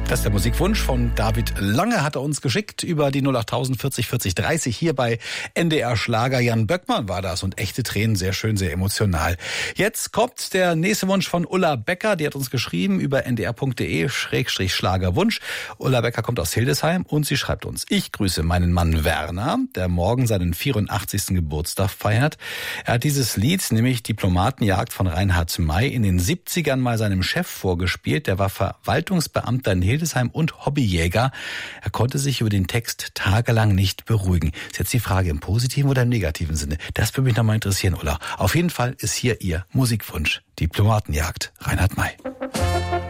Das ist der Musikwunsch von David Lange, hat er uns geschickt über die 08000 40 40 30 hier bei NDR Schlager. Jan Böckmann war das und echte Tränen, sehr schön, sehr emotional. Jetzt kommt der nächste Wunsch von Ulla Becker, die hat uns geschrieben über ndr.de/Schlagerwunsch. Ulla Becker kommt aus Hildesheim und sie schreibt uns: Ich grüße meinen Mann Werner, der morgen seinen 84. Geburtstag feiert. Er hat dieses Lied, nämlich Diplomatenjagd von Reinhard May, in den 70ern mal seinem Chef vorgespielt. Der war Verwaltungsbeamter in Hildesheim und Hobbyjäger. Er konnte sich über den Text tagelang nicht beruhigen. Ist jetzt die Frage, im positiven oder im negativen Sinne? Das würde mich nochmal interessieren, Ulla. Auf jeden Fall ist hier Ihr Musikwunsch. Diplomatenjagd, Reinhard May.